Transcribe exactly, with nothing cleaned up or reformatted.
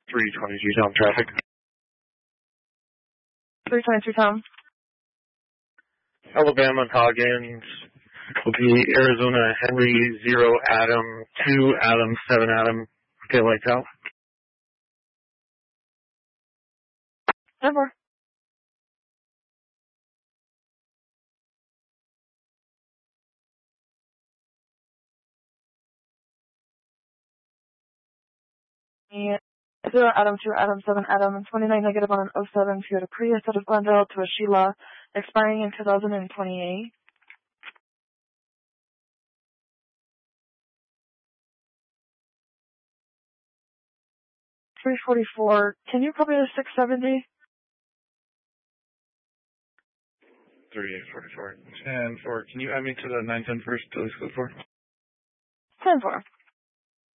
three twenty-two Tom traffic. three twenty-two Tom. Alabama Toggins will be Arizona Henry zero Adam two Adam seven Adam. Okay, lights out. Never. Yeah. Zero Adam two Adam seven Adam and twenty-nine negative on an oh seven Toyota Prius out of Glendale to a Sheila, expiring in two thousand twenty-eight. three forty-four. Can you copy the six seventy? thirty-eight forty-four. ten four. Can you add me to the nine ten first, please, code four? ten four.